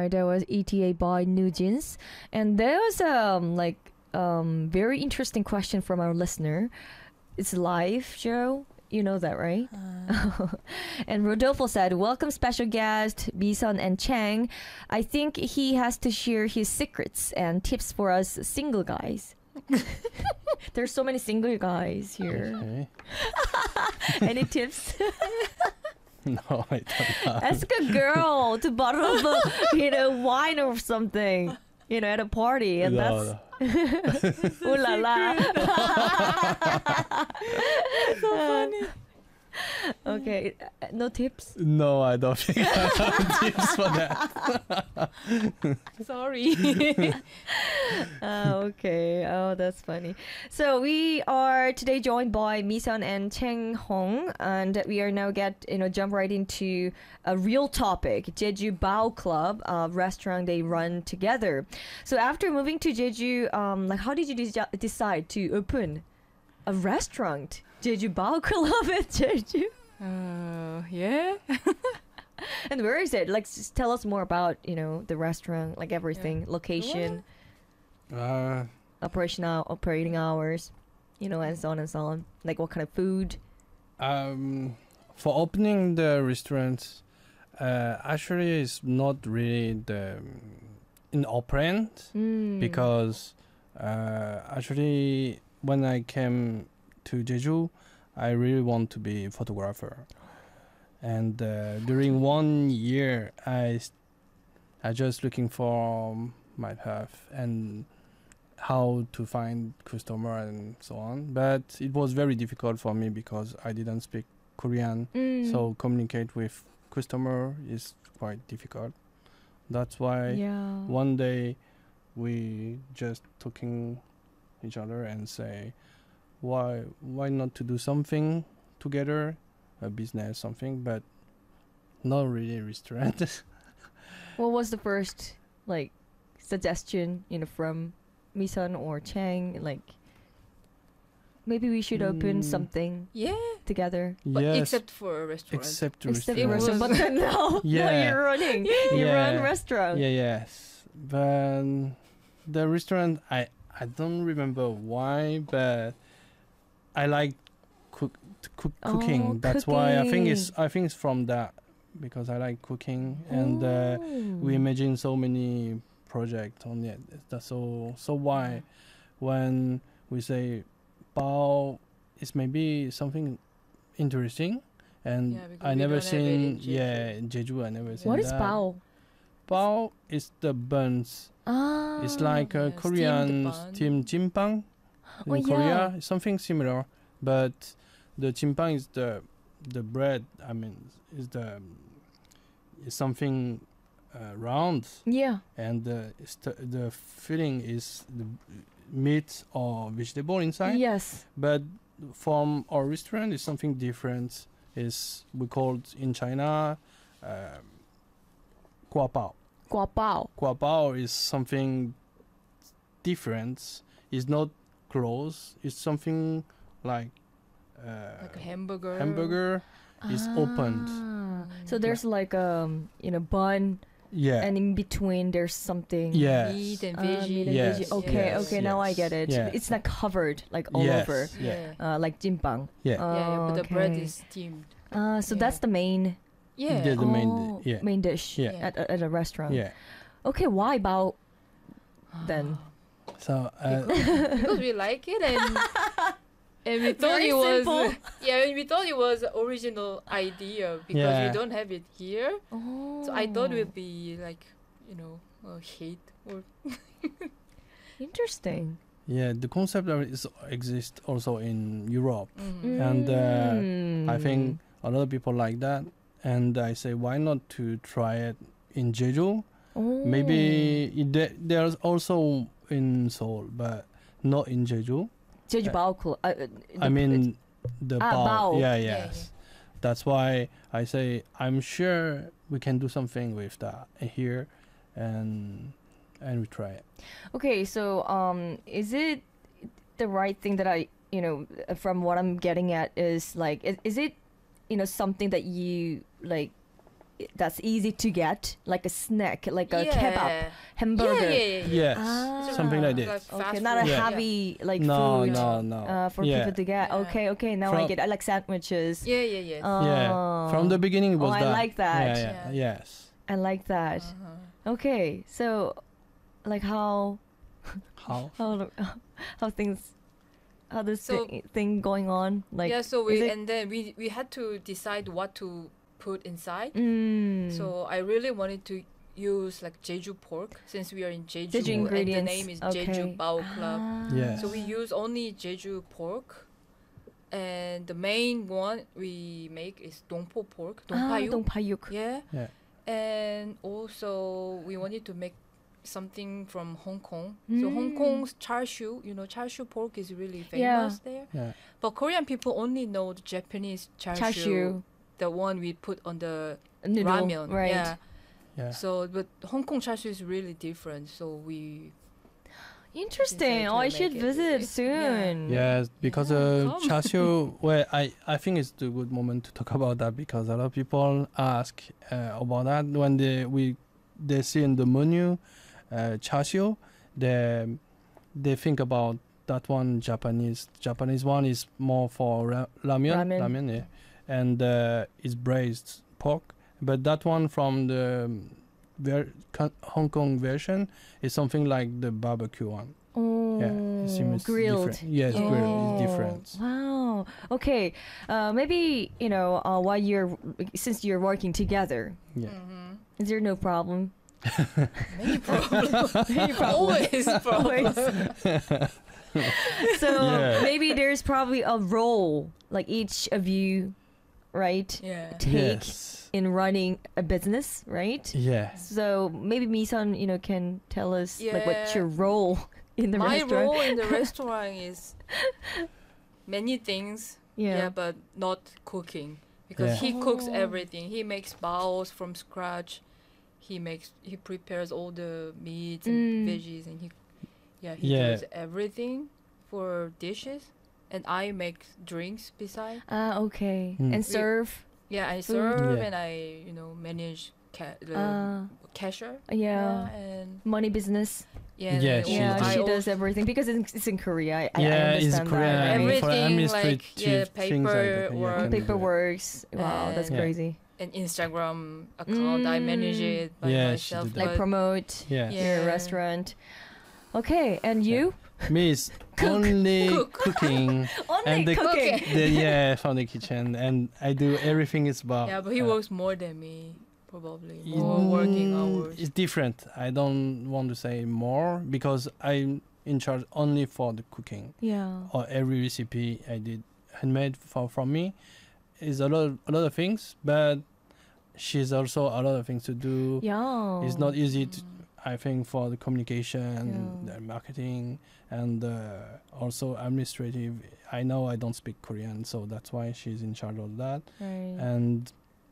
right, that was ETA by Nugents. And there was very interesting question from our listener. It's a live show. You know that, right? And Rodolfo said, welcome special guest, Bison and Chang. I think he has to share his secrets and tips for us single guys. There's so many single guys here. Okay. Any tips? No, I don't know. Ask a girl to bottle of wine or something, at a party, and No, that's ooh la la. So funny. Okay, no tips. no, I don't think I have tips for that. Sorry. Okay. Oh, that's funny. So we are today joined by Misun and Cheng Hong, and we are now jump right into a real topic, Jeju Bao Club, a restaurant they run together. So after moving to Jeju, how did you decide to open a restaurant, Jeju Bao Club at Jeju? Yeah. And where is it? Like, just tell us more about, the restaurant, like everything, location, operating hours, and so on and so on. Like, what kind of food? For opening the restaurant, actually it's not really in operant because actually when I came to Jeju, I really want to be a photographer. And during 1 year, I just looking for my path and how to find customer and so on. But it was very difficult for me because I didn't speak Korean, so communicate with customer is quite difficult. That's why one day we just talking each other and say, why not to do something together, a business, something, but not really a restaurant. What was the first suggestion, from Misun or Chang? Like, maybe we should open something together. But Yes, except for a restaurant. except Except restaurant. restaurant, but then now you're running. You run restaurant. Yes. But the restaurant, I don't remember why, but I like cooking. That's why I think it's from that, because I like cooking and we imagine so many projects on it. That's so why when we say bao is maybe something interesting, and I never seen in Jeju I never seen. What is that. bao? Bao is the buns. It's like a Korean steamed jimpang in Korea. It's something similar, but the jimpang is the bread. I mean, is something round. Yeah. And the filling is the meat or vegetable inside. Yes. But from our restaurant is something different. Is we called in China guo bao. Guo bao. Guo bao is something different. It's not close. It's something like like a hamburger. Hamburger is opened. So there's like bun. Yeah. And in between there's something. Yes. Meat and veggie. Meat and Yes. veggie. Okay, Yes. okay, now I get it. Yeah. It's like covered, like all Yes. over. Yeah. Like jimpang. Yeah. But the bread Okay. is steamed. So that's the main. Yeah. The main. Yeah. Main dish. Yeah. At a restaurant. Yeah. Okay, why bao then? So Because we like it and we thought Very it was simple. we thought it was original idea because we don't have it here. Oh. So I thought it would be like hate or Interesting. yeah, the concept of it exists also in Europe, Mhm. and I think a lot of people like that. And I say, why not to try it in Jeju? Oh. Maybe there's also in Seoul, but not in Jeju. Jeju Bao Club. I mean, the bao. bao. Yeah, Yeah, yes. That's why I say I'm sure we can do something with that here, and we try it. Okay, so is it the right thing that I from what I'm getting at is like is it something that you like that's easy to get, like a snack, like a yeah. kebab, hamburger. Yes, Ah. something like this. Like Okay, fast not a food. Yeah. heavy like No, food no. for Yeah. people to get. Yeah. Okay, okay, now I From- get. I like sandwiches. Yeah, yeah, yeah. Yeah, from the beginning it was Oh, I that. like that. Yeah. Yeah. Yes. I like that. Okay, so like how How? how things how this So- thing going on like yeah, so is we it- and then we had to decide what to put inside. Mm. So I really wanted to use like Jeju pork since we are in Jeju, Jeju and ingredients. the name is Okay. Jeju Bao Club. Yeah. So we use only Jeju pork, and the main one we make is Dongpo pork, Dongpayuk. Dongpayuk. Yeah. Yeah. And also we wanted to make something from Hong Kong. So Hong Mm. Kong's char siu, char siu pork is really Yeah. famous there. Yeah. But Korean people only know the Japanese char Char siu, siu. the one we put on the Noodle, ramen. right? Yeah. Yeah. So, but Hong Kong char siu is really different. So we Interesting. Decide Oh, to I should make it. visit Yeah. soon. Yes, because Yeah, come. char siu. Well, I think it's a good moment to talk about that because a lot of people ask about that when they see in the menu char siu, they think about that one Japanese. Japanese one is more for ramen, yeah, and it's braised pork. But that one from the Hong Kong version is something like the barbecue one. Oh, Yeah, it seems grilled. different. Yes, Yeah. grilled is different. Wow. Okay. Maybe while since you're working together, Yeah. is there no problem? Many problems. Many problems. Always problems. So Yeah. maybe there's probably a role like each of you, right? Yeah. Take Yes. in running a business, right? Yes. So maybe Misun, can tell us like what's Yeah. your role in the My restaurant. role in the restaurant is many things. Yeah, but not cooking because Yeah. he cooks Oh. everything. He makes baos from scratch. He prepares all the meats and veggies, and he Yeah. does everything for dishes, and I make drinks beside. Okay. Mm. And serve. Yeah, I Food. serve Yeah. and I manage the cashier. Yeah. And Money business. yeah, and Yeah, then she Yeah, does. she I does also- everything because it's in Korea. I Yeah, it's understand Korean. that. I mean, Right? for Everything, administrative paper things, or can do Paper that. works. Wow, that's And- crazy. an Instagram account. I manage it by Yeah, she myself. did that. Like but- promote Yeah. your Yeah. restaurant. Okay, and you? Me is only cooking Only and the, cooking. from the kitchen, and I do everything is about. yeah, but he works more than me, probably Mm, more working hours. It's different. I don't want to say more because I'm in charge only for the cooking. Yeah. Or every recipe I did handmade from me is a lot of things, but she's also a lot of things to do. Yeah. It's not easy to, I think, for the communication, Yeah. the marketing, and also administrative. I know I don't speak Korean, so that's why she's in charge of that. Right. And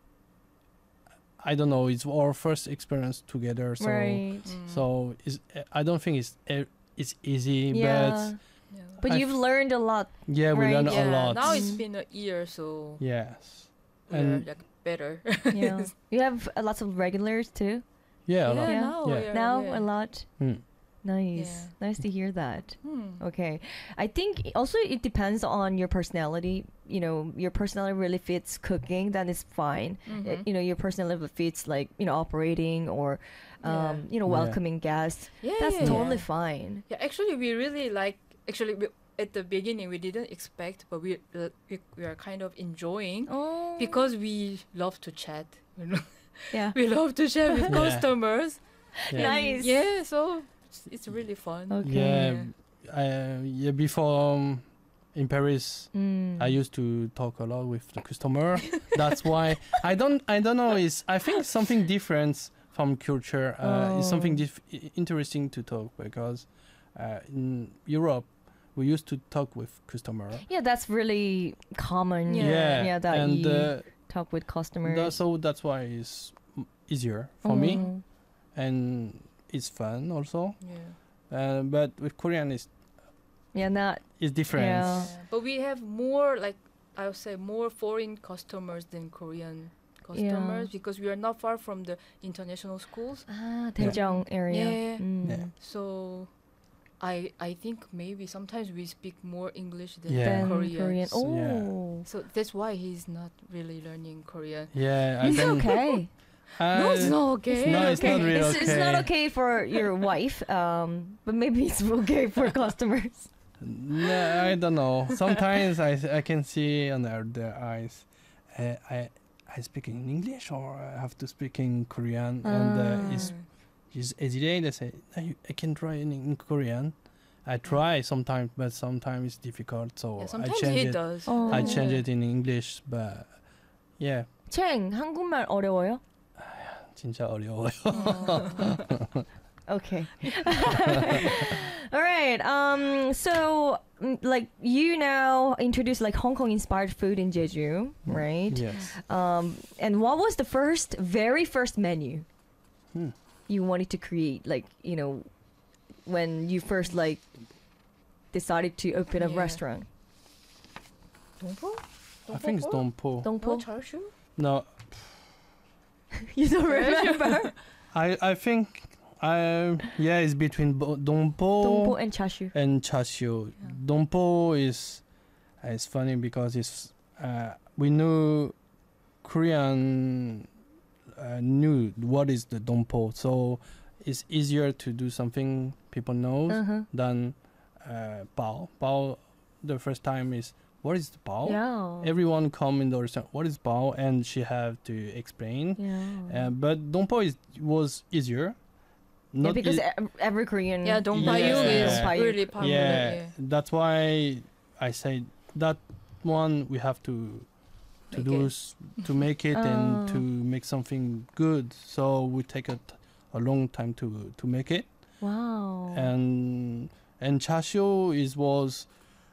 I don't know, it's our first experience together, so right. so I don't think it's easy, Yeah. But I you've learned a lot. but yeah, we Right. learn yeah, a lot. now it's Mm. been a year, so Yes, we're and like better. Yeah. You have lots of regulars too. yeah, a lot. Yeah. now Yeah. we are, Now yeah. a lot. Mm. Nice. Yeah. Nice to hear that. Hmm. Okay. I think also it depends on your personality. Your personality really fits cooking, then it's fine. Mhm. Your personality fits like, operating or, Yeah. welcoming guests. Yeah, That's yeah, totally yeah. fine. Yeah, actually, we really like. Actually, at the beginning, we didn't expect, but we are kind of enjoying Oh. because we love to chat. Yeah. We love to chat with Yeah. customers. Yeah. Nice. Yeah, so it's really fun. Okay. Yeah, before in Paris, Mm. I used to talk a lot with the customer. That's why I don't know. I think something different from culture. It's something interesting to talk because in Europe we used to talk with customer. Yeah, that's really common. Yeah. Yeah, that and you talk with customers. so that's why it's easier for me, Oh. and it's fun also. Yeah. But with Korean, it's Not. different. Yeah. But we have more, like I would say, more foreign customers than Korean customers because we are not far from the international schools. Ah, Daejeong area. Yeah. Yeah. So I think maybe sometimes we speak more English than Yeah. Then Korean. Oh. So that's why he's not really learning Korean. Yeah, I It's can. okay. No, it's not okay. No, it's not really It's not okay. okay for your wife, but maybe it's okay for customers. No, I don't know. Sometimes I can see on their eyes. I speak in English or I have to speak in Korean, and is every they say I can try in Korean. I try sometimes, but sometimes it's difficult. So Yeah, I sometimes change he it. does. Oh. I change it in English, but yeah, 챙 한국말 어려워요? 진짜 어려워요. Okay. All right. So like you now introduced like Hong Kong inspired food in Jeju, right? Yes. And what was the very first menu Hmm. you wanted to create? Like, you know, when you first like decided to open a Yeah. restaurant. 동포? I think it's Dompo. No, Dongpo? char-siu? No, You don't remember? I think yeah, it's between Dongpo Dompo and Chashu. and Chashu. Yeah. Dompo is it's funny because it's we knew Korean knew what is the Dompo, so it's easier to do something people know Uh-huh. than Bao. Bao, the first time is what is the Bao? Yeah. Everyone come in the restaurant. What is Bao? And she have to explain. Yeah. But Dompo was easier. Yeah, Not because e- every Korean Yeah, Dongpayu Yeah. is Dongpayu. really popular. yeah, that's why I say that one we have to Make do it. to make it and to Oh. make something good. So we take a long time to make it. Wow. And chashu was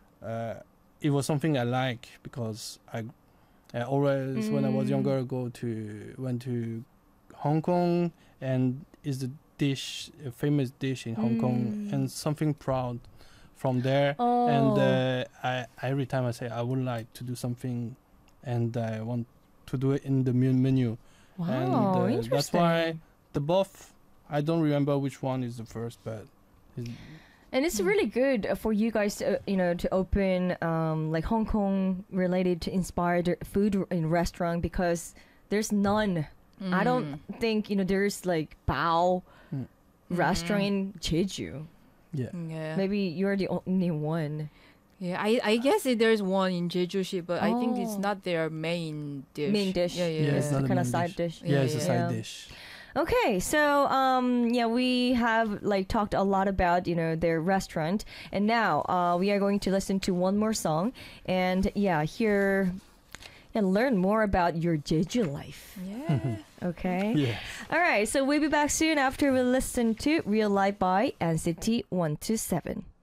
it was something I like because I always when I was Mm. younger went to Hong Kong, and is the dish a famous dish in Hong Kong, Mm. and something proud from there. Oh. And I every time I say I would like to do something, and I want to do it in the menu. Wow, and interesting. that's why the both I don't remember which one is the first, but it's, And it's really good for you guys to, to open like Hong Kong related to inspired food in restaurant, because there's none. I don't think, there's like Bao Mm. restaurant in Jeju. yeah. Yeah. Maybe you're the only one. Yeah, I guess there's one in Jeju-shi, but I think it's Oh. not their main dish. Main dish. Yeah, yeah. Yeah, It's it's not a kind of main side dish. Yeah, it's a Yeah. side Yeah. dish. Okay, so we have like talked a lot about their restaurant, and now we are going to listen to one more song, and hear and learn more about your Jeju life. Yeah. Okay. Yeah. All right, so we'll be back soon after we listen to Real Life by NCT 127.